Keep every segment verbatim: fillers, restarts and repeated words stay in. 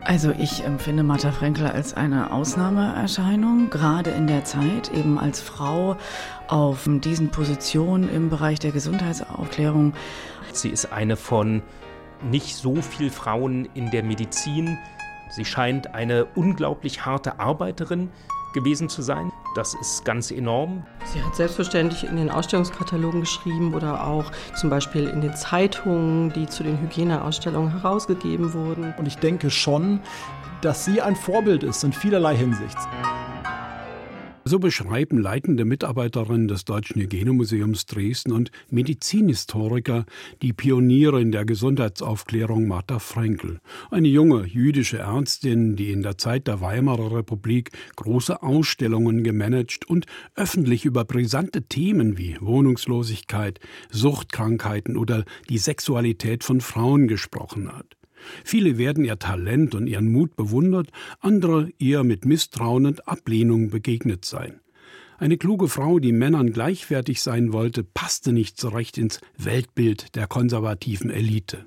Also ich empfinde Martha Frankl als eine Ausnahmeerscheinung, gerade in der Zeit, eben als Frau auf diesen Positionen im Bereich der Gesundheitsaufklärung. Sie ist eine von nicht so viel Frauen in der Medizin. Sie scheint eine unglaublich harte Arbeiterin gewesen zu sein. Das ist ganz enorm. Sie hat selbstverständlich in den Ausstellungskatalogen geschrieben oder auch zum Beispiel in den Zeitungen, die zu den Hygieneausstellungen herausgegeben wurden. Und ich denke schon, dass sie ein Vorbild ist in vielerlei Hinsicht. So beschreiben leitende Mitarbeiterinnen des Deutschen Hygienemuseums Dresden und Medizinhistoriker die Pionierin der Gesundheitsaufklärung Martha Frankl, eine junge jüdische Ärztin, die in der Zeit der Weimarer Republik große Ausstellungen gemanagt und öffentlich über brisante Themen wie Wohnungslosigkeit, Suchtkrankheiten oder die Sexualität von Frauen gesprochen hat. Viele werden ihr Talent und ihren Mut bewundert, andere eher mit Misstrauen und Ablehnung begegnet sein. Eine kluge Frau, die Männern gleichwertig sein wollte, passte nicht so recht ins Weltbild der konservativen Elite.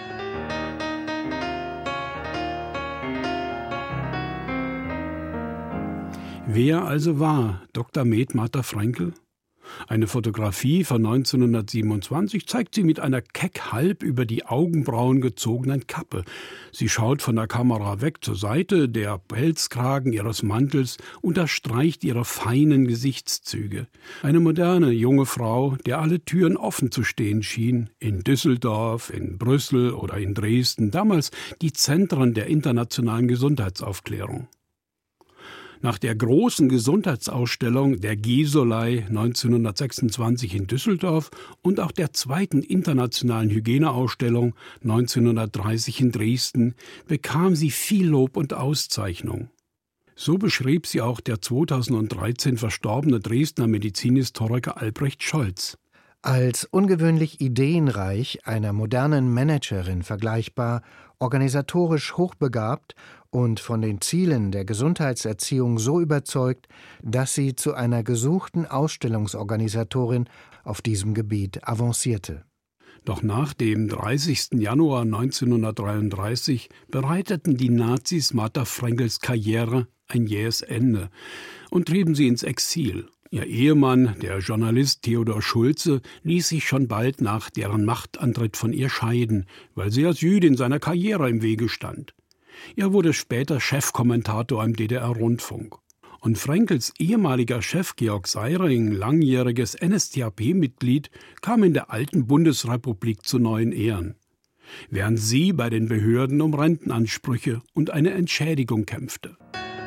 Wer also war Doktor med. Martha Frankl? Eine Fotografie von neunzehnhundertsiebenundzwanzig zeigt sie mit einer keck halb über die Augenbrauen gezogenen Kappe. Sie schaut von der Kamera weg zur Seite, der Pelzkragen ihres Mantels unterstreicht ihre feinen Gesichtszüge. Eine moderne junge Frau, der alle Türen offen zu stehen schien, in Düsseldorf, in Brüssel oder in Dresden, damals die Zentren der internationalen Gesundheitsaufklärung. Nach der großen Gesundheitsausstellung der Gesolei neunzehnhundertsechsundzwanzig in Düsseldorf und auch der zweiten internationalen Hygieneausstellung neunzehnhundertdreißig in Dresden bekam sie viel Lob und Auszeichnung. So beschrieb sie auch der zweitausenddreizehn verstorbene Dresdner Medizinhistoriker Albrecht Scholz. Als ungewöhnlich ideenreich, einer modernen Managerin vergleichbar, organisatorisch hochbegabt und von den Zielen der Gesundheitserziehung so überzeugt, dass sie zu einer gesuchten Ausstellungsorganisatorin auf diesem Gebiet avancierte. Doch nach dem dreißigsten Januar neunzehnhundertdreiunddreißig bereiteten die Nazis Martha Frankls Karriere ein jähes Ende und trieben sie ins Exil. Ihr Ehemann, der Journalist Theodor Schulze, ließ sich schon bald nach deren Machtantritt von ihr scheiden, weil sie als Jüdin seiner Karriere im Wege stand. Er wurde später Chefkommentator im D D R-Rundfunk. Und Frankls ehemaliger Chef Georg Seiring, langjähriges N S D A P-Mitglied, kam in der alten Bundesrepublik zu neuen Ehren. Während sie bei den Behörden um Rentenansprüche und eine Entschädigung kämpfte.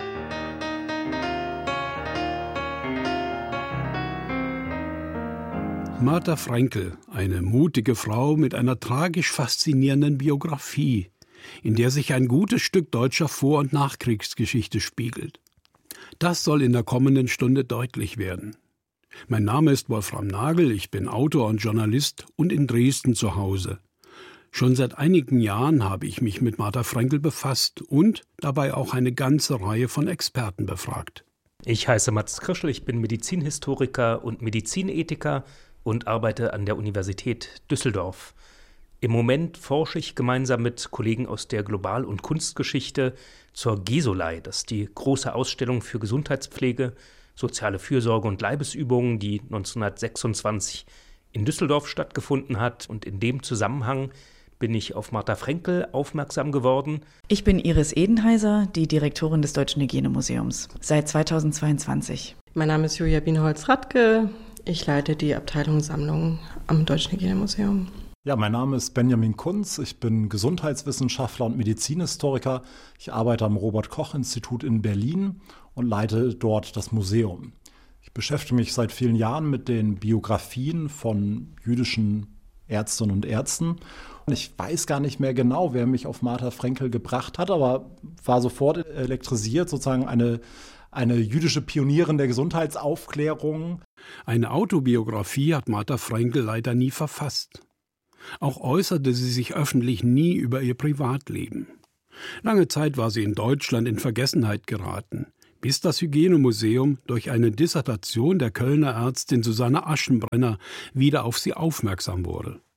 Martha Frankl, eine mutige Frau mit einer tragisch faszinierenden Biografie, in der sich ein gutes Stück deutscher Vor- und Nachkriegsgeschichte spiegelt. Das soll in der kommenden Stunde deutlich werden. Mein Name ist Wolfram Nagel, ich bin Autor und Journalist und in Dresden zu Hause. Schon seit einigen Jahren habe ich mich mit Martha Frankl befasst und dabei auch eine ganze Reihe von Experten befragt. Ich heiße Mats Krischl, ich bin Medizinhistoriker und Medizinethiker und arbeite an der Universität Düsseldorf. Im Moment forsche ich gemeinsam mit Kollegen aus der Global- und Kunstgeschichte zur Gesolei. Das ist die große Ausstellung für Gesundheitspflege, soziale Fürsorge und Leibesübungen, die neunzehnhundertsechsundzwanzig in Düsseldorf stattgefunden hat. Und in dem Zusammenhang bin ich auf Martha Frankl aufmerksam geworden. Ich bin Iris Edenheiser, die Direktorin des Deutschen Hygienemuseums, seit zweitausendzweiundzwanzig. Mein Name ist Julia Bienholz-Radke. Ich leite die Abteilung Sammlung am Deutschen Hygienemuseum. Ja, mein Name ist Benjamin Kunz. Ich bin Gesundheitswissenschaftler und Medizinhistoriker. Ich arbeite am Robert-Koch-Institut in Berlin und leite dort das Museum. Ich beschäftige mich seit vielen Jahren mit den Biografien von jüdischen Ärztinnen und Ärzten. Und ich weiß gar nicht mehr genau, wer mich auf Martha Frankl gebracht hat, aber war sofort elektrisiert, sozusagen eine Eine jüdische Pionierin der Gesundheitsaufklärung. Eine Autobiografie hat Martha Frankl leider nie verfasst. Auch äußerte sie sich öffentlich nie über ihr Privatleben. Lange Zeit war sie in Deutschland in Vergessenheit geraten, bis das Hygienemuseum durch eine Dissertation der Kölner Ärztin Susanne Aschenbrenner wieder auf sie aufmerksam wurde.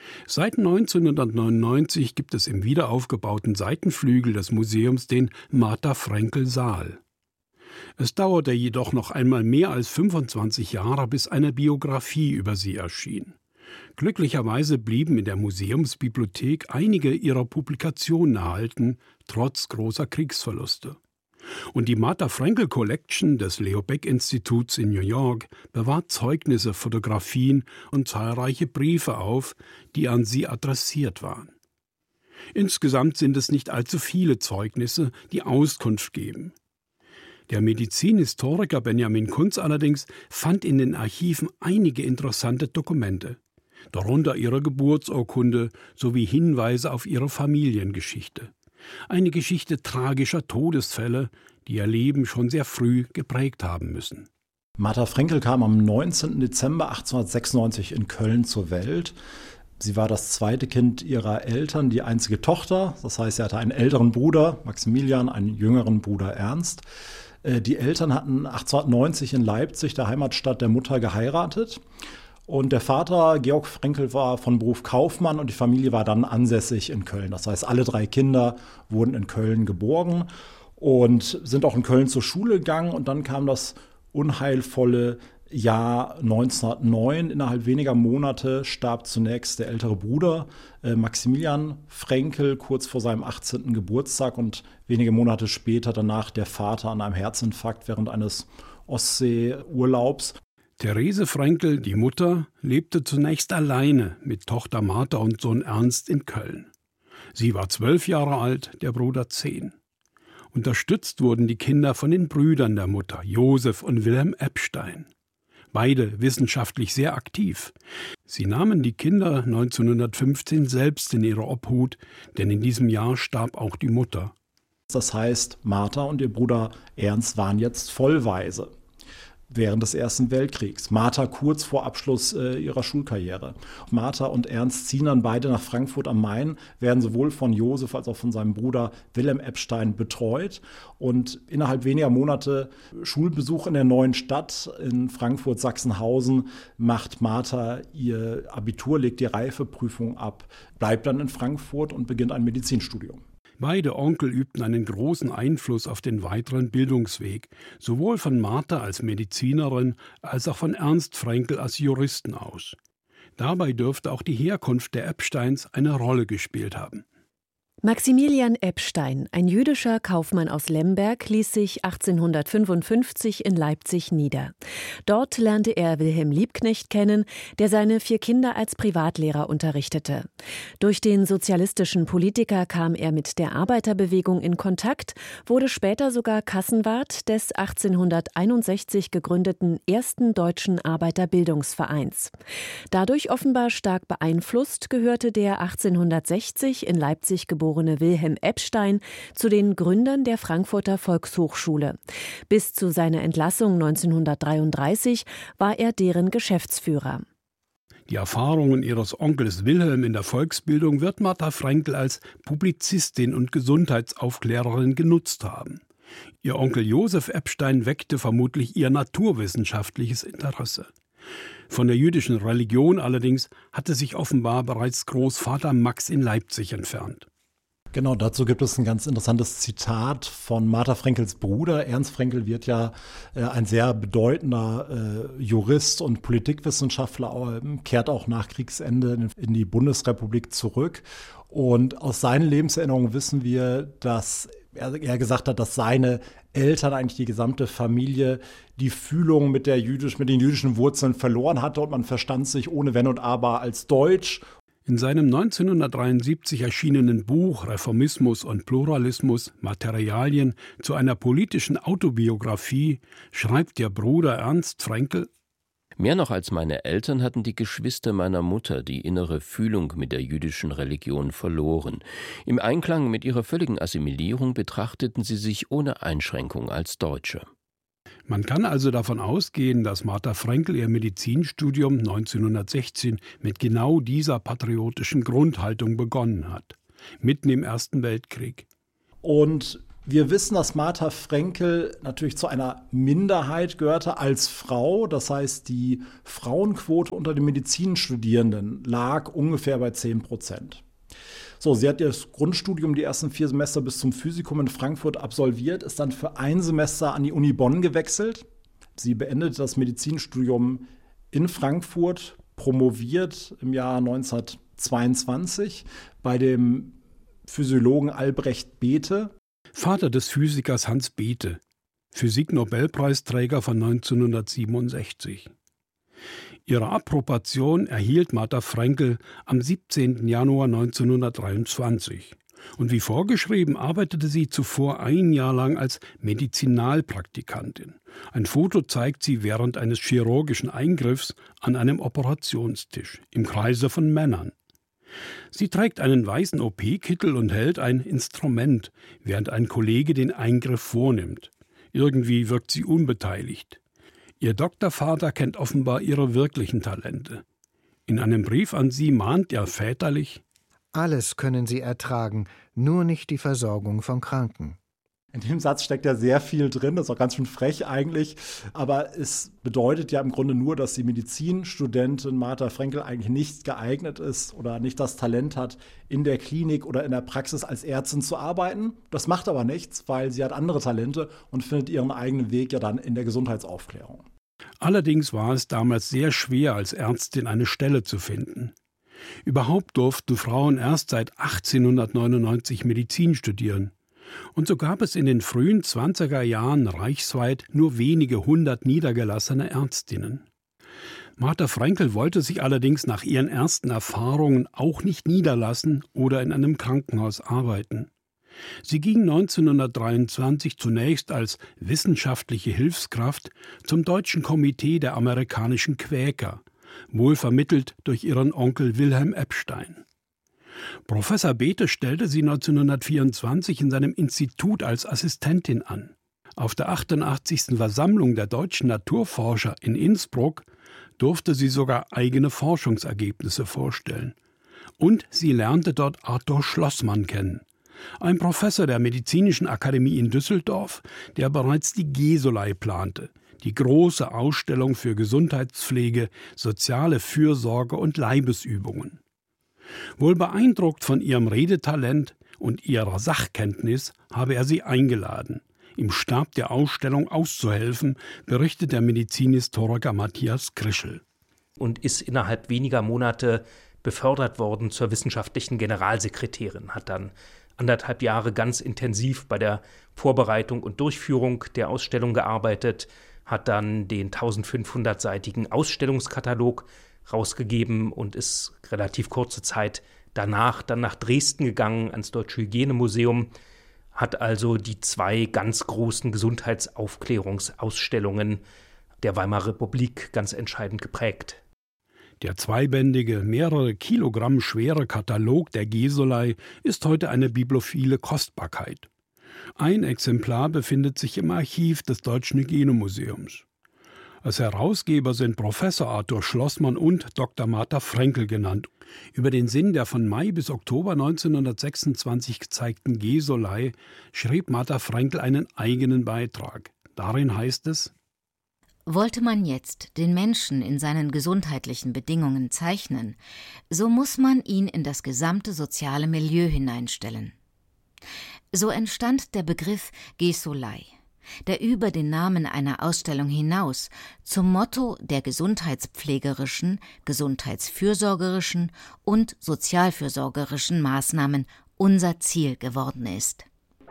Seit neunzehnhundertneunundneunzig gibt es im wiederaufgebauten Seitenflügel des Museums den Martha-Frenkel-Saal. Es dauerte jedoch noch einmal mehr als fünfundzwanzig Jahre, bis eine Biografie über sie erschien. Glücklicherweise blieben in der Museumsbibliothek einige ihrer Publikationen erhalten, trotz großer Kriegsverluste. Und die Martha Frenkel Collection des Leo Baeck Instituts in New York bewahrt Zeugnisse, Fotografien und zahlreiche Briefe auf, die an sie adressiert waren. Insgesamt sind es nicht allzu viele Zeugnisse, die Auskunft geben. Der Medizinhistoriker Benjamin Kunz allerdings fand in den Archiven einige interessante Dokumente, darunter ihre Geburtsurkunde sowie Hinweise auf ihre Familiengeschichte. Eine Geschichte tragischer Todesfälle, die ihr Leben schon sehr früh geprägt haben müssen. Martha Frenkel kam am neunzehnten Dezember achtzehnhundertsechsundneunzig in Köln zur Welt. Sie war das zweite Kind ihrer Eltern, die einzige Tochter. Das heißt, sie hatte einen älteren Bruder, Maximilian, einen jüngeren Bruder, Ernst. Die Eltern hatten achtzehnhundertneunzig in Leipzig, der Heimatstadt der Mutter, geheiratet. Und der Vater, Georg Frenkel, war von Beruf Kaufmann und die Familie war dann ansässig in Köln. Das heißt, alle drei Kinder wurden in Köln geboren und sind auch in Köln zur Schule gegangen. Und dann kam das unheilvolle Jahr neunzehnhundertneun. Innerhalb weniger Monate starb zunächst der ältere Bruder äh, Maximilian Frenkel kurz vor seinem achtzehnten Geburtstag und wenige Monate später danach der Vater an einem Herzinfarkt während eines Ostseeurlaubs. Therese Frenkel, die Mutter, lebte zunächst alleine mit Tochter Martha und Sohn Ernst in Köln. Sie war zwölf Jahre alt, der Bruder zehn. Unterstützt wurden die Kinder von den Brüdern der Mutter, Josef und Wilhelm Epstein. Beide wissenschaftlich sehr aktiv. Sie nahmen die Kinder neunzehnhundertfünfzehn selbst in ihre Obhut, denn in diesem Jahr starb auch die Mutter. Das heißt, Martha und ihr Bruder Ernst waren jetzt vollweise während des Ersten Weltkriegs. Martha kurz vor Abschluss äh, ihrer Schulkarriere. Martha und Ernst ziehen dann beide nach Frankfurt am Main, werden sowohl von Josef als auch von seinem Bruder Wilhelm Epstein betreut. Und innerhalb weniger Monate Schulbesuch in der neuen Stadt in Frankfurt-Sachsenhausen macht Martha ihr Abitur, legt die Reifeprüfung ab, bleibt dann in Frankfurt und beginnt ein Medizinstudium. Beide Onkel übten einen großen Einfluss auf den weiteren Bildungsweg, sowohl von Martha als Medizinerin als auch von Ernst Frenkel als Juristen aus. Dabei dürfte auch die Herkunft der Epsteins eine Rolle gespielt haben. Maximilian Epstein, ein jüdischer Kaufmann aus Lemberg, ließ sich achtzehnhundertfünfundfünfzig in Leipzig nieder. Dort lernte er Wilhelm Liebknecht kennen, der seine vier Kinder als Privatlehrer unterrichtete. Durch den sozialistischen Politiker kam er mit der Arbeiterbewegung in Kontakt, wurde später sogar Kassenwart des achtzehnhunderteinundsechzig gegründeten ersten deutschen Arbeiterbildungsvereins. Dadurch offenbar stark beeinflusst, gehörte der achtzehnhundertsechzig in Leipzig geborene Wilhelm Epstein zu den Gründern der Frankfurter Volkshochschule. Bis zu seiner Entlassung neunzehnhundertdreiunddreißig war er deren Geschäftsführer. Die Erfahrungen ihres Onkels Wilhelm in der Volksbildung wird Martha Frenkel als Publizistin und Gesundheitsaufklärerin genutzt haben. Ihr Onkel Josef Epstein weckte vermutlich ihr naturwissenschaftliches Interesse. Von der jüdischen Religion allerdings hatte sich offenbar bereits Großvater Max in Leipzig entfernt. Genau, dazu gibt es ein ganz interessantes Zitat von Martha Frenkels Bruder. Ernst Frenkel wird ja äh, ein sehr bedeutender äh, Jurist und Politikwissenschaftler, äh, kehrt auch nach Kriegsende in, in die Bundesrepublik zurück. Und aus seinen Lebenserinnerungen wissen wir, dass er, er gesagt hat, dass seine Eltern, eigentlich die gesamte Familie, die Fühlung mit, der jüdisch, mit den jüdischen Wurzeln verloren hatte und man verstand sich ohne Wenn und Aber als deutsch. In seinem neunzehnhundertdreiundsiebzig erschienenen Buch Reformismus und Pluralismus – Materialien zu einer politischen Autobiografie schreibt der Bruder Ernst Frenkel: Mehr noch als meine Eltern hatten die Geschwister meiner Mutter die innere Fühlung mit der jüdischen Religion verloren. Im Einklang mit ihrer völligen Assimilierung betrachteten sie sich ohne Einschränkung als Deutsche. Man kann also davon ausgehen, dass Martha Frenkel ihr Medizinstudium neunzehnhundertsechzehn mit genau dieser patriotischen Grundhaltung begonnen hat, mitten im Ersten Weltkrieg. Und Wir wissen, dass Martha Frenkel natürlich zu einer Minderheit gehörte als Frau. Das heißt, die Frauenquote unter den Medizinstudierenden lag ungefähr bei zehn Prozent. So, sie hat ihr Grundstudium die ersten vier Semester bis zum Physikum in Frankfurt absolviert, ist dann für ein Semester an die Uni Bonn gewechselt. Sie beendete das Medizinstudium in Frankfurt, promoviert im Jahr neunzehnhundertzweiundzwanzig bei dem Physiologen Albrecht Bethe. Vater des Physikers Hans Bethe, Physik-Nobelpreisträger von neunzehnhundertsiebenundsechzig. Ihre Approbation erhielt Martha Frenkel am siebzehnten Januar neunzehnhundertdreiundzwanzig. Und wie vorgeschrieben arbeitete sie zuvor ein Jahr lang als Medizinalpraktikantin. Ein Foto zeigt sie während eines chirurgischen Eingriffs an einem Operationstisch im Kreise von Männern. Sie trägt einen weißen O P-Kittel und hält ein Instrument, während ein Kollege den Eingriff vornimmt. Irgendwie wirkt sie unbeteiligt. Ihr Doktorvater kennt offenbar ihre wirklichen Talente. In einem Brief an sie mahnt er väterlich: Alles können sie ertragen, nur nicht die Versorgung von Kranken. In dem Satz steckt ja sehr viel drin, das ist auch ganz schön frech eigentlich, aber es bedeutet ja im Grunde nur, dass die Medizinstudentin Martha Frenkel eigentlich nicht geeignet ist oder nicht das Talent hat, in der Klinik oder in der Praxis als Ärztin zu arbeiten. Das macht aber nichts, weil sie hat andere Talente und findet ihren eigenen Weg ja dann in der Gesundheitsaufklärung. Allerdings war es damals sehr schwer, als Ärztin eine Stelle zu finden. Überhaupt durften Frauen erst seit achtzehnhundertneunundneunzig Medizin studieren. Und so gab es in den frühen zwanziger Jahren reichsweit nur wenige hundert niedergelassene Ärztinnen. Martha Frenkel wollte sich allerdings nach ihren ersten Erfahrungen auch nicht niederlassen oder in einem Krankenhaus arbeiten. Sie ging neunzehnhundertdreiundzwanzig zunächst als wissenschaftliche Hilfskraft zum Deutschen Komitee der amerikanischen Quäker, wohl vermittelt durch ihren Onkel Wilhelm Epstein. Professor Bethe stellte sie neunzehnhundertvierundzwanzig in seinem Institut als Assistentin an. Auf der achtundachtzigsten Versammlung der deutschen Naturforscher in Innsbruck durfte sie sogar eigene Forschungsergebnisse vorstellen. Und sie lernte dort Arthur Schlossmann kennen, ein Professor der Medizinischen Akademie in Düsseldorf, der bereits die Gesolei plante, die große Ausstellung für Gesundheitspflege, soziale Fürsorge und Leibesübungen. Wohl beeindruckt von ihrem Redetalent und ihrer Sachkenntnis habe er sie eingeladen, im Stab der Ausstellung auszuhelfen, berichtet der Medizinhistoriker Matthias Krischl. Und ist innerhalb weniger Monate befördert worden zur wissenschaftlichen Generalsekretärin, hat dann anderthalb Jahre ganz intensiv bei der Vorbereitung und Durchführung der Ausstellung gearbeitet, hat dann den eintausendfünfhundertseitigen Ausstellungskatalog rausgegeben und ist relativ kurze Zeit danach dann nach Dresden gegangen, ans Deutsche Hygienemuseum, hat also die zwei ganz großen Gesundheitsaufklärungsausstellungen der Weimarer Republik ganz entscheidend geprägt. Der zweibändige, mehrere Kilogramm schwere Katalog der Gesolei ist heute eine bibliophile Kostbarkeit. Ein Exemplar befindet sich im Archiv des Deutschen Hygienemuseums. Als Herausgeber sind Professor Arthur Schlossmann und Doktor Martha Frenkel genannt. Über den Sinn der von Mai bis Oktober neunzehnhundertsechsundzwanzig gezeigten Gesolei schrieb Martha Frenkel einen eigenen Beitrag. Darin heißt es: Wollte man jetzt den Menschen in seinen gesundheitlichen Bedingungen zeichnen, so muss man ihn in das gesamte soziale Milieu hineinstellen. So entstand der Begriff Gesolei, der über den Namen einer Ausstellung hinaus zum Motto der gesundheitspflegerischen, gesundheitsfürsorgerischen und sozialfürsorgerischen Maßnahmen unser Ziel geworden ist.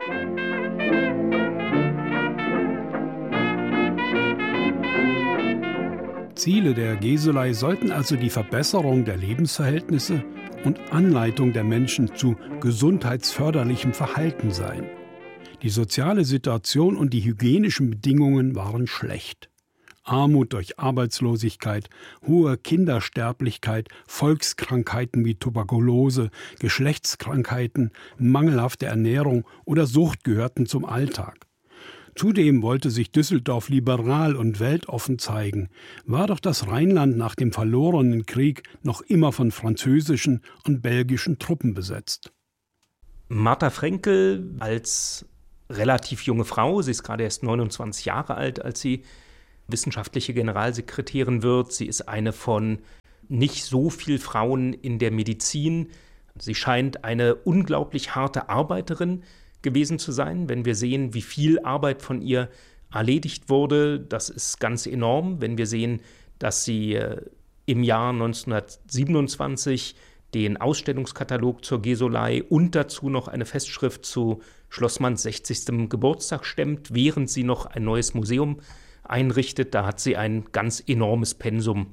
Ziele der Gesolei sollten also die Verbesserung der Lebensverhältnisse und Anleitung der Menschen zu gesundheitsförderlichem Verhalten sein. Die soziale Situation und die hygienischen Bedingungen waren schlecht. Armut durch Arbeitslosigkeit, hohe Kindersterblichkeit, Volkskrankheiten wie Tuberkulose, Geschlechtskrankheiten, mangelhafte Ernährung oder Sucht gehörten zum Alltag. Zudem wollte sich Düsseldorf liberal und weltoffen zeigen, war doch das Rheinland nach dem verlorenen Krieg noch immer von französischen und belgischen Truppen besetzt. Martha Frenkel als relativ junge Frau. Sie ist gerade erst neunundzwanzig Jahre alt, als sie wissenschaftliche Generalsekretärin wird. Sie ist eine von nicht so vielen Frauen in der Medizin. Sie scheint eine unglaublich harte Arbeiterin gewesen zu sein. Wenn wir sehen, wie viel Arbeit von ihr erledigt wurde, das ist ganz enorm. Wenn wir sehen, dass sie äh, im Jahr neunzehnhundertsiebenundzwanzig den Ausstellungskatalog zur Gesolei und dazu noch eine Festschrift zu Schlossmanns sechzigstem Geburtstag stemmt, während sie noch ein neues Museum einrichtet, da hat sie ein ganz enormes Pensum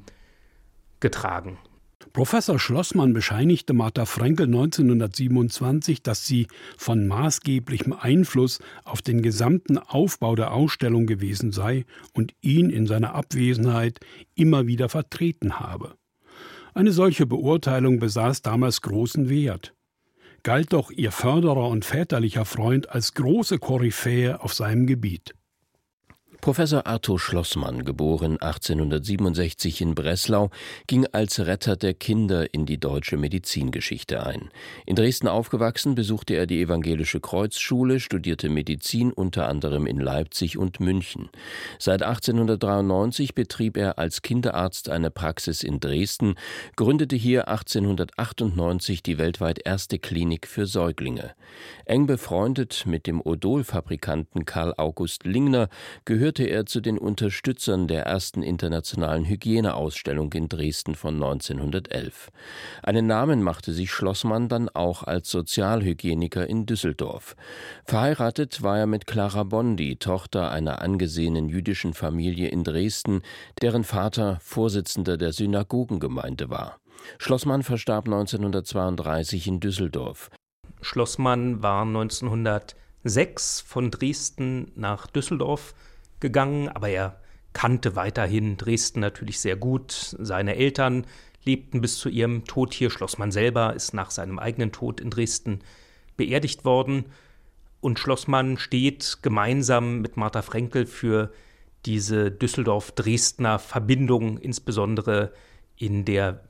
getragen. Professor Schlossmann bescheinigte Martha Frankl neunzehnhundertsiebenundzwanzig, dass sie von maßgeblichem Einfluss auf den gesamten Aufbau der Ausstellung gewesen sei und ihn in seiner Abwesenheit immer wieder vertreten habe. Eine solche Beurteilung besaß damals großen Wert. Galt doch ihr Förderer und väterlicher Freund als große Koryphäe auf seinem Gebiet. Professor Arthur Schlossmann, geboren achtzehnhundertsiebenundsechzig in Breslau, ging als Retter der Kinder in die deutsche Medizingeschichte ein. In Dresden aufgewachsen, besuchte er die Evangelische Kreuzschule, studierte Medizin unter anderem in Leipzig und München. Seit achtzehnhundertdreiundneunzig betrieb er als Kinderarzt eine Praxis in Dresden, gründete hier achtzehnhundertachtundneunzig die weltweit erste Klinik für Säuglinge. Eng befreundet mit dem Odol-Fabrikanten Karl August Lingner gehörte er zu den Unterstützern der ersten internationalen Hygieneausstellung in Dresden von neunzehnhundertelf. Einen Namen machte sich Schlossmann dann auch als Sozialhygieniker in Düsseldorf. Verheiratet war er mit Clara Bondi, Tochter einer angesehenen jüdischen Familie in Dresden, deren Vater Vorsitzender der Synagogengemeinde war. Schlossmann verstarb neunzehnhundertzweiunddreißig in Düsseldorf. Schlossmann war neunzehnhundertsechs von Dresden nach Düsseldorf gegangen, aber er kannte weiterhin Dresden natürlich sehr gut. Seine Eltern lebten bis zu ihrem Tod hier. Schlossmann selber ist nach seinem eigenen Tod in Dresden beerdigt worden. Und Schlossmann steht gemeinsam mit Martha Frankl für diese Düsseldorf-Dresdner Verbindung, insbesondere in der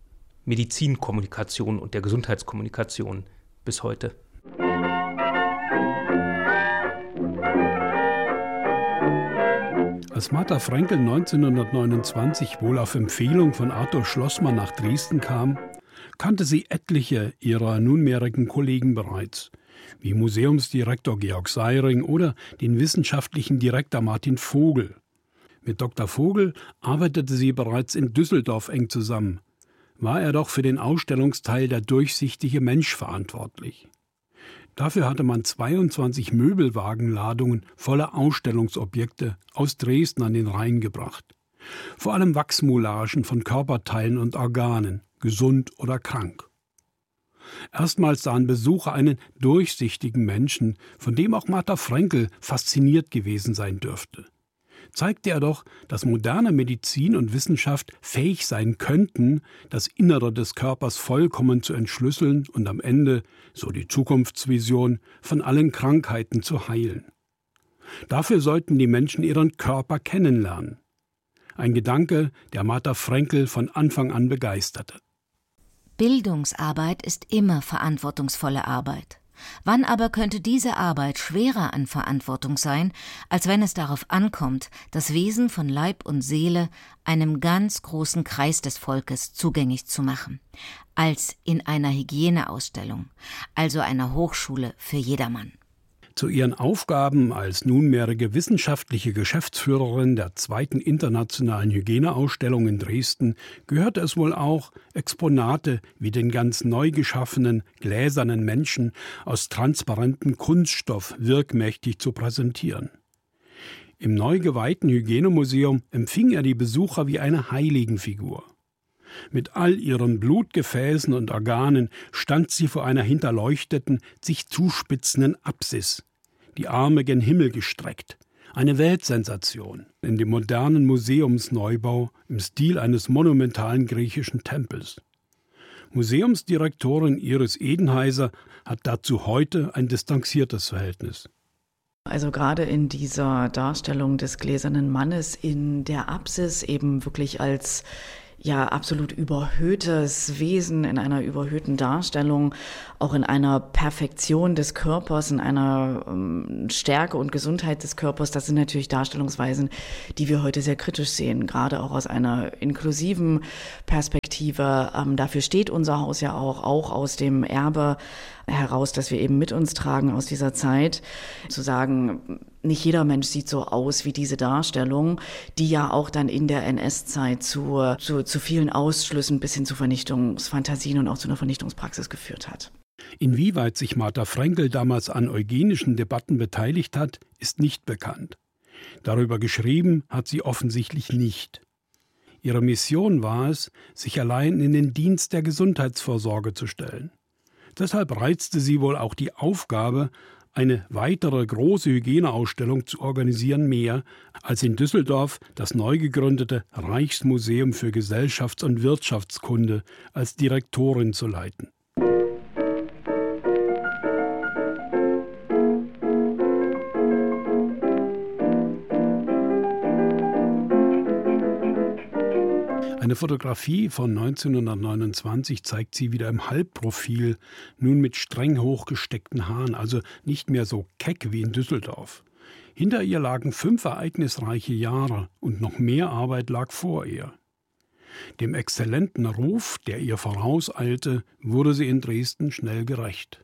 Medizinkommunikation und der Gesundheitskommunikation bis heute. Als Martha Frankl neunzehnhundertneunundzwanzig wohl auf Empfehlung von Arthur Schlossmann nach Dresden kam, kannte sie etliche ihrer nunmehrigen Kollegen bereits, wie Museumsdirektor Georg Seiring oder den wissenschaftlichen Direktor Martin Vogel. Mit Doktor Vogel arbeitete sie bereits in Düsseldorf eng zusammen, war er doch für den Ausstellungsteil Der durchsichtige Mensch verantwortlich. Dafür hatte man zweiundzwanzig Möbelwagenladungen voller Ausstellungsobjekte aus Dresden an den Rhein gebracht. Vor allem Wachsmoulagen von Körperteilen und Organen, gesund oder krank. Erstmals sahen Besucher einen durchsichtigen Menschen, von dem auch Martha Frankl fasziniert gewesen sein dürfte. Zeigte er doch, dass moderne Medizin und Wissenschaft fähig sein könnten, das Innere des Körpers vollkommen zu entschlüsseln und am Ende, so die Zukunftsvision, von allen Krankheiten zu heilen. Dafür sollten die Menschen ihren Körper kennenlernen. Ein Gedanke, der Martha Frankl von Anfang an begeisterte. Bildungsarbeit ist immer verantwortungsvolle Arbeit. Wann aber könnte diese Arbeit schwerer an Verantwortung sein, als wenn es darauf ankommt, das Wesen von Leib und Seele einem ganz großen Kreis des Volkes zugänglich zu machen, als in einer Hygieneausstellung, also einer Hochschule für jedermann. Zu ihren Aufgaben als nunmehrige wissenschaftliche Geschäftsführerin der zweiten internationalen Hygieneausstellung in Dresden gehörte es wohl auch, Exponate wie den ganz neu geschaffenen gläsernen Menschen aus transparentem Kunststoff wirkmächtig zu präsentieren. Im neu geweihten Hygienemuseum empfing er die Besucher wie eine Heiligenfigur. Mit all ihren Blutgefäßen und Organen stand sie vor einer hinterleuchteten, sich zuspitzenden Apsis, die Arme gen Himmel gestreckt. Eine Weltsensation in dem modernen Museumsneubau im Stil eines monumentalen griechischen Tempels. Museumsdirektorin Iris Edenheiser hat dazu heute ein distanziertes Verhältnis. Also gerade in dieser Darstellung des gläsernen Mannes in der Apsis eben wirklich als ja absolut überhöhtes Wesen, in einer überhöhten Darstellung, auch in einer Perfektion des Körpers, in einer ähm, Stärke und Gesundheit des Körpers. Das sind natürlich Darstellungsweisen, die wir heute sehr kritisch sehen, gerade auch aus einer inklusiven Perspektive. Ähm, dafür steht unser Haus ja auch, auch aus dem Erbe heraus, dass wir eben mit uns tragen aus dieser Zeit, zu sagen, nicht jeder Mensch sieht so aus wie diese Darstellung, die ja auch dann in der N S-Zeit zu, zu, zu vielen Ausschlüssen bis hin zu Vernichtungsfantasien und auch zu einer Vernichtungspraxis geführt hat. Inwieweit sich Martha Frankl damals an eugenischen Debatten beteiligt hat, ist nicht bekannt. Darüber geschrieben hat sie offensichtlich nicht. Ihre Mission war es, sich allein in den Dienst der Gesundheitsvorsorge zu stellen. Deshalb reizte sie wohl auch die Aufgabe, eine weitere große Hygieneausstellung zu organisieren, mehr als in Düsseldorf das neu gegründete Reichsmuseum für Gesellschafts- und Wirtschaftskunde als Direktorin zu leiten. Eine Fotografie von neunzehnhundertneunundzwanzig zeigt sie wieder im Halbprofil, nun mit streng hochgesteckten Haaren, also nicht mehr so keck wie in Düsseldorf. Hinter ihr lagen fünf ereignisreiche Jahre und noch mehr Arbeit lag vor ihr. Dem exzellenten Ruf, der ihr vorauseilte, wurde sie in Dresden schnell gerecht.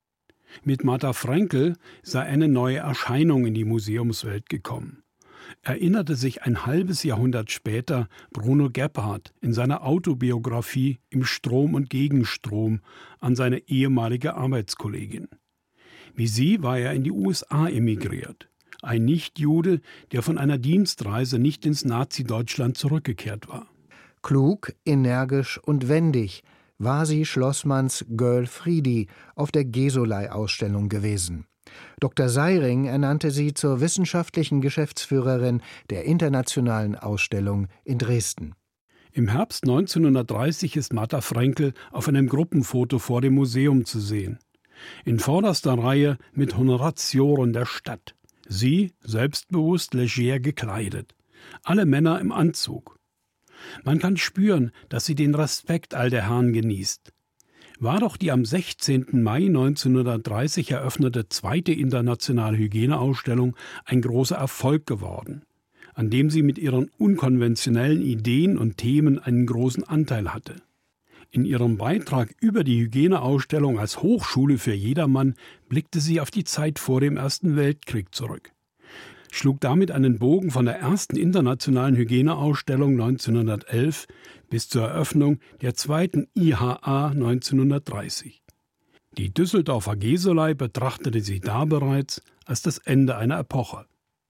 Mit Martha Frankl sei eine neue Erscheinung in die Museumswelt gekommen. Erinnerte sich ein halbes Jahrhundert später Bruno Gebhardt in seiner Autobiografie Im Strom und Gegenstrom an seine ehemalige Arbeitskollegin. Wie sie war er in die U S A emigriert. Ein Nichtjude, der von einer Dienstreise nicht ins Nazi-Deutschland zurückgekehrt war. Klug, energisch und wendig war sie Schlossmanns Girl Friedi auf der Gesolay-Ausstellung gewesen. Doktor Seiring ernannte sie zur wissenschaftlichen Geschäftsführerin der Internationalen Ausstellung in Dresden. Im Herbst neunzehnhundertdreißig ist Martha Frankl auf einem Gruppenfoto vor dem Museum zu sehen. In vorderster Reihe mit Honoratioren der Stadt. Sie, selbstbewusst, leger gekleidet. Alle Männer im Anzug. Man kann spüren, dass sie den Respekt all der Herren genießt. War doch die am sechzehnten Mai neunzehnhundertdreißig eröffnete zweite internationale Hygieneausstellung ein großer Erfolg geworden, an dem sie mit ihren unkonventionellen Ideen und Themen einen großen Anteil hatte. In ihrem Beitrag über die Hygieneausstellung als Hochschule für jedermann blickte sie auf die Zeit vor dem Ersten Weltkrieg zurück, schlug damit einen Bogen von der ersten internationalen Hygieneausstellung neunzehnhundertelf bis zur Eröffnung der zweiten I H A neunzehnhundertdreißig. Die Düsseldorfer Gesolay betrachtete sie da bereits als das Ende einer Epoche.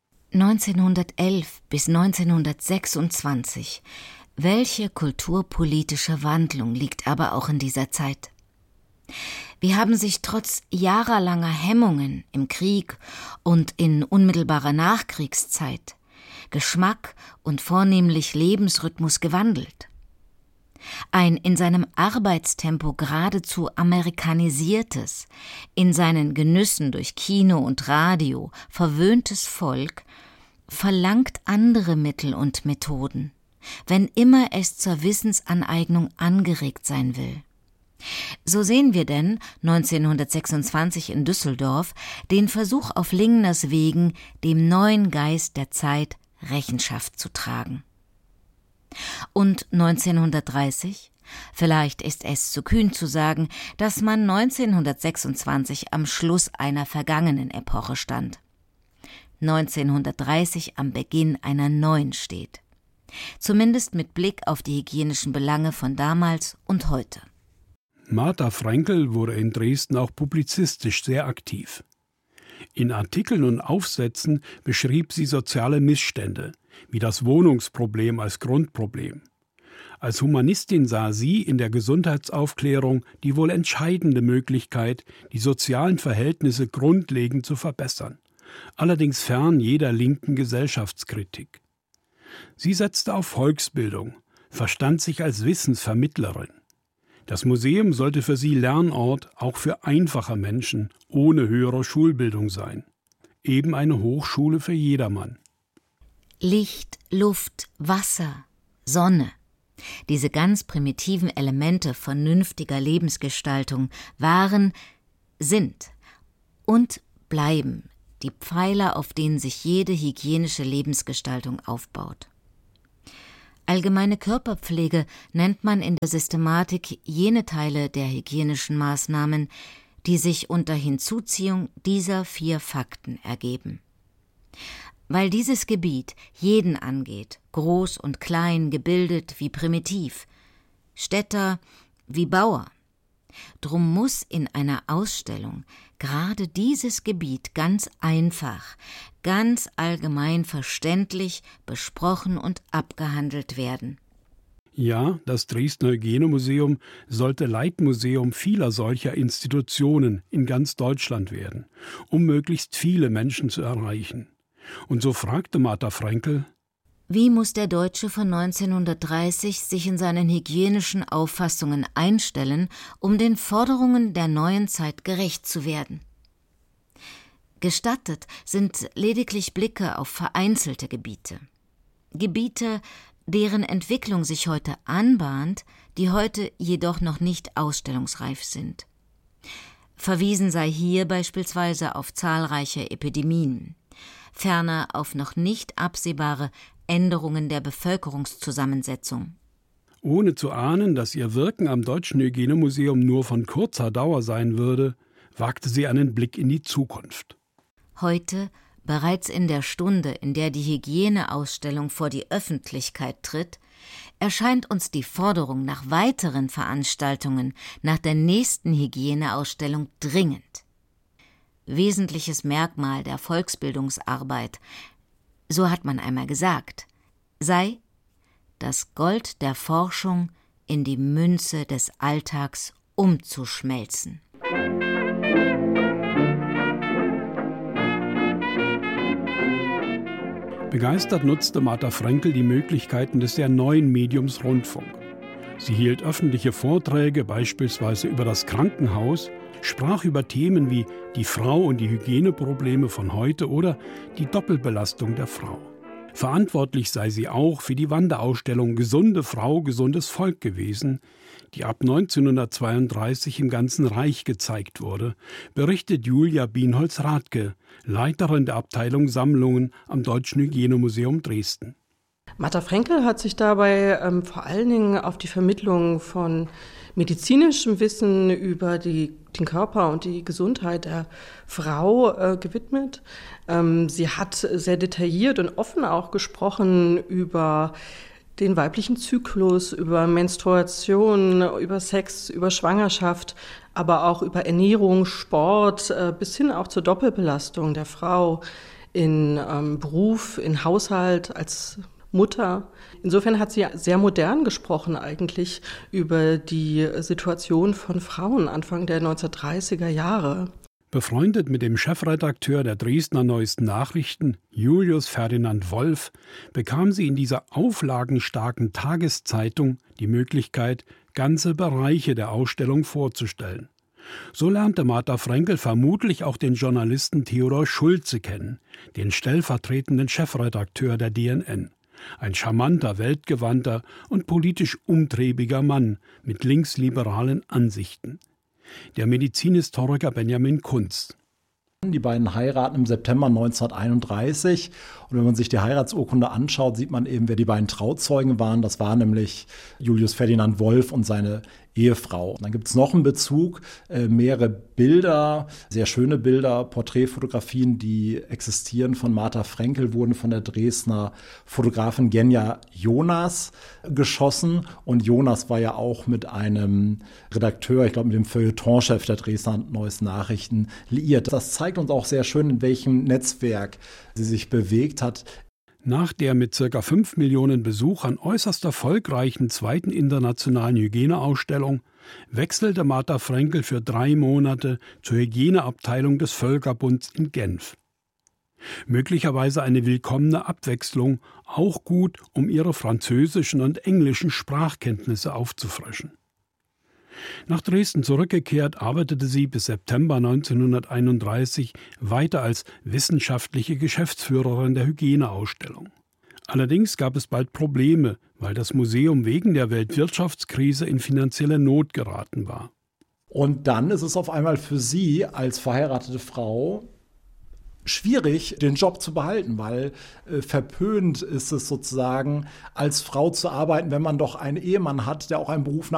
neunzehnhundertelf bis neunzehnhundertsechsundzwanzig. Welche kulturpolitische Wandlung liegt aber auch in dieser Zeit? Wie haben sich trotz jahrelanger Hemmungen im Krieg und in unmittelbarer Nachkriegszeit Geschmack und vornehmlich Lebensrhythmus gewandelt? Ein in seinem Arbeitstempo geradezu amerikanisiertes, in seinen Genüssen durch Kino und Radio verwöhntes Volk verlangt andere Mittel und Methoden, wenn immer es zur Wissensaneignung angeregt sein will. So sehen wir denn neunzehnhundertsechsundzwanzig in Düsseldorf den Versuch auf Lingners Wegen, dem neuen Geist der Zeit Rechenschaft zu tragen. Und neunzehnhundertdreißig? Vielleicht ist es zu kühn zu sagen, dass man neunzehnhundertsechsundzwanzig am Schluss einer vergangenen Epoche stand. neunzehnhundertdreißig am Beginn einer neuen steht. Zumindest mit Blick auf die hygienischen Belange von damals und heute. Martha Frankl wurde in Dresden auch publizistisch sehr aktiv. In Artikeln und Aufsätzen beschrieb sie soziale Missstände, wie das Wohnungsproblem als Grundproblem. Als Humanistin sah sie in der Gesundheitsaufklärung die wohl entscheidende Möglichkeit, die sozialen Verhältnisse grundlegend zu verbessern, allerdings fern jeder linken Gesellschaftskritik. Sie setzte auf Volksbildung, verstand sich als Wissensvermittlerin. Das Museum sollte für sie Lernort auch für einfache Menschen ohne höhere Schulbildung sein. Eben eine Hochschule für jedermann. Licht, Luft, Wasser, Sonne. Diese ganz primitiven Elemente vernünftiger Lebensgestaltung waren, sind und bleiben die Pfeiler, auf denen sich jede hygienische Lebensgestaltung aufbaut. Allgemeine Körperpflege nennt man in der Systematik jene Teile der hygienischen Maßnahmen, die sich unter Hinzuziehung dieser vier Fakten ergeben. Weil dieses Gebiet jeden angeht, groß und klein, gebildet wie primitiv, Städter wie Bauer, drum muss in einer Ausstellung gerade dieses Gebiet ganz einfach, ganz allgemein verständlich besprochen und abgehandelt werden. Ja, das Dresdner Hygienemuseum sollte Leitmuseum vieler solcher Institutionen in ganz Deutschland werden, um möglichst viele Menschen zu erreichen. Und so fragte Martha Fraenkel: Wie muss der Deutsche von neunzehnhundertdreißig sich in seinen hygienischen Auffassungen einstellen, um den Forderungen der neuen Zeit gerecht zu werden? Gestattet sind lediglich Blicke auf vereinzelte Gebiete. Gebiete, deren Entwicklung sich heute anbahnt, die heute jedoch noch nicht ausstellungsreif sind. Verwiesen sei hier beispielsweise auf zahlreiche Epidemien, ferner auf noch nicht absehbare Änderungen der Bevölkerungszusammensetzung. Ohne zu ahnen, dass ihr Wirken am Deutschen Hygienemuseum nur von kurzer Dauer sein würde, wagte sie einen Blick in die Zukunft. Heute, bereits in der Stunde, in der die Hygieneausstellung vor die Öffentlichkeit tritt, erscheint uns die Forderung nach weiteren Veranstaltungen, nach der nächsten Hygieneausstellung dringend. Wesentliches Merkmal der Volksbildungsarbeit, so hat man einmal gesagt, sei, das Gold der Forschung in die Münze des Alltags umzuschmelzen. Begeistert nutzte Martha Fraenkel die Möglichkeiten des sehr neuen Mediums Rundfunk. Sie hielt öffentliche Vorträge, beispielsweise über das Krankenhaus, sprach über Themen wie die Frau und die Hygieneprobleme von heute oder die Doppelbelastung der Frau. Verantwortlich sei sie auch für die Wanderausstellung Gesunde Frau, gesundes Volk gewesen, die ab neunzehnhundertzweiunddreißig im ganzen Reich gezeigt wurde, berichtet Julia Bienholz-Rathke, Leiterin der Abteilung Sammlungen am Deutschen Hygienemuseum Dresden. Martha Fraenkel hat sich dabei ähm, vor allen Dingen auf die Vermittlung von medizinischem Wissen über die, den Körper und die Gesundheit der Frau äh, gewidmet. Ähm, sie hat sehr detailliert und offen auch gesprochen über den weiblichen Zyklus, über Menstruation, über Sex, über Schwangerschaft, aber auch über Ernährung, Sport, äh, bis hin auch zur Doppelbelastung der Frau in ähm, Beruf, in Haushalt, als Mutter. Insofern hat sie sehr modern gesprochen eigentlich über die Situation von Frauen Anfang der neunzehnhundertdreißiger Jahre. Befreundet mit dem Chefredakteur der Dresdner Neuesten Nachrichten, Julius Ferdinand Wolf, bekam sie in dieser auflagenstarken Tageszeitung die Möglichkeit, ganze Bereiche der Ausstellung vorzustellen. So lernte Martha Fraenkel vermutlich auch den Journalisten Theodor Schulze kennen, den stellvertretenden Chefredakteur der D N N. Ein charmanter, weltgewandter und politisch umtriebiger Mann mit linksliberalen Ansichten. Der Medizinhistoriker Benjamin Kunz. Die beiden heiraten im September neunzehnhunderteinunddreißig. Und wenn man sich die Heiratsurkunde anschaut, sieht man eben, wer die beiden Trauzeugen waren. Das war nämlich Julius Ferdinand Wolf und seine Ehefrau. Und dann gibt es noch einen Bezug, äh, mehrere Bilder, sehr schöne Bilder, Porträtfotografien, die existieren von Martha Fraenkel, wurden von der Dresdner Fotografin Genja Jonas geschossen. Und Jonas war ja auch mit einem Redakteur, ich glaube mit dem Feuilletonchef der Dresdner Neuesten Nachrichten liiert. Das zeigt uns auch sehr schön, in welchem Netzwerk sie sich bewegt hat. Nach der mit ca. fünf Millionen Besuchern äußerst erfolgreichen zweiten internationalen Hygieneausstellung wechselte Martha Fraenkel für drei Monate zur Hygieneabteilung des Völkerbunds in Genf. Möglicherweise eine willkommene Abwechslung, auch gut, um ihre französischen und englischen Sprachkenntnisse aufzufrischen. Nach Dresden zurückgekehrt, arbeitete sie bis September neunzehnhunderteinunddreißig weiter als wissenschaftliche Geschäftsführerin der Hygieneausstellung. Allerdings gab es bald Probleme, weil das Museum wegen der Weltwirtschaftskrise in finanzielle Not geraten war. Und dann ist es auf einmal für sie als verheiratete Frau schwierig, den Job zu behalten, weil äh, verpönt ist es sozusagen, als Frau zu arbeiten, wenn man doch einen Ehemann hat, der auch einen Beruf